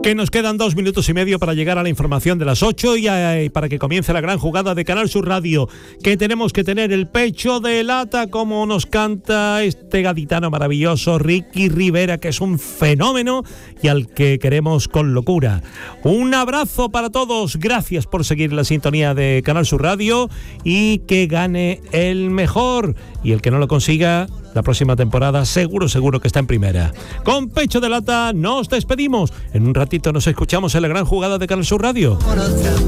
Que nos quedan 2 minutos y medio para llegar a la información de las 8 y para que comience la gran jugada de Canal Sur Radio. Que tenemos que tener el pecho de lata, como nos canta este gaditano maravilloso, Ricky Rivera, que es un fenómeno y al que queremos con locura. Un abrazo para todos, gracias por seguir la sintonía de Canal Sur Radio y que gane el mejor. Y el que no lo consiga, la próxima temporada seguro que está en primera. Con pecho de lata nos despedimos. En un ratito nos escuchamos en la gran jugada de Canal Sur Radio.